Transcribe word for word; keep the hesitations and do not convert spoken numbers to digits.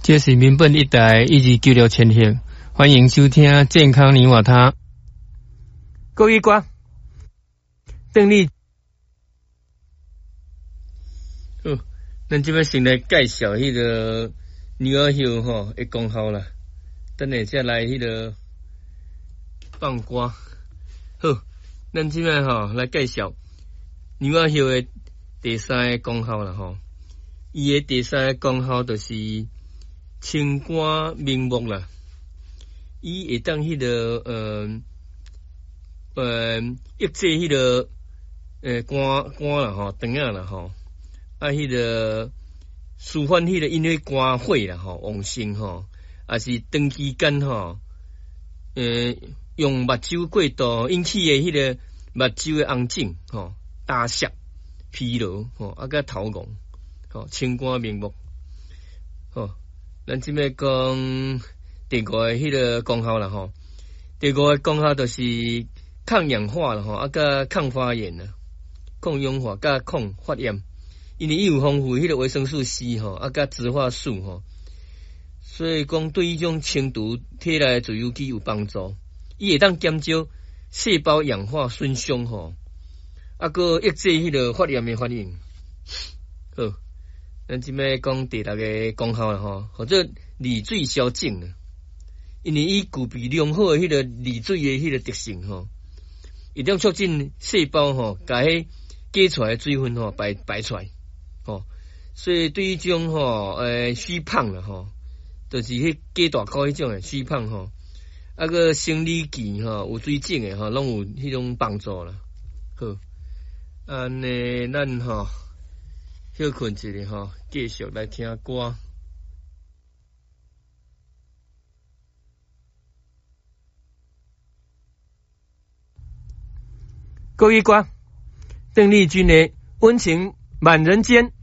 这是民本一台一二九六千赫，欢迎收听健康泥瓦他。各位观，邓丽，哦，咱这边先来介绍迄个牛仔叶吼的功效啦，等下再来迄个放歌。好，咱这边吼来介绍牛仔叶的第三个功效啦吼，伊的第三个功效就是清肝明目啦，伊会当迄、那个呃呃抑制迄、那个呃肝肝啦吼，肠仔啦吼，啊迄、那个舒缓迄个因为肝火啦吼旺盛吼，啊是长期间吼，呃用目睭过度引起的迄个目睭的红肿吼、大涩、疲劳吼，啊甲头晕吼，清肝明目吼。咱即摆讲第五个迄个功效啦吼，第五个功效就是抗氧化啦吼，啊甲抗发炎啦，抗氧化甲抗发炎，因为伊有丰富迄个维生素 C 吼，啊甲植化素吼，所以讲对于种清除体内自由基有帮助。伊会当减少细胞氧化损伤吼，啊个抑制迄个发炎的反应。好。咱即摆讲第六个功效啦吼，或者利水消肿啦，因为伊具备良好的迄个利水的迄个特性吼，一定促进细胞吼，甲迄解出来的水分吼排排出来吼，所以对于这种吼诶虚胖啦吼，就是迄鸡大膏迄种诶虚胖吼，啊个生理期吼有水肿诶吼，拢有迄种帮助啦。好，安尼咱吼。休困一下吼，继续来听歌。各位观，邓丽君的《温情满人间》。